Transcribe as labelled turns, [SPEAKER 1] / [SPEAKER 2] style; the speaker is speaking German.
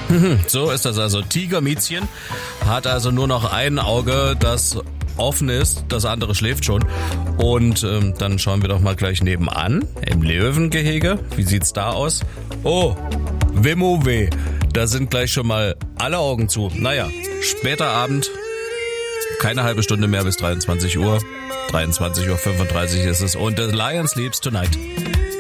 [SPEAKER 1] So ist das also. Tiger-Miezchen hat also nur noch ein Auge, das offen ist, das andere schläft schon. Und dann schauen wir doch mal gleich nebenan, im Löwengehege. Wie sieht's da aus? Oh, Wimmo-Weh, da sind gleich schon mal alle Augen zu. Naja, später Abend, keine halbe Stunde mehr bis 23 Uhr. 23:35 Uhr ist es. Und The Lion Sleeps Tonight.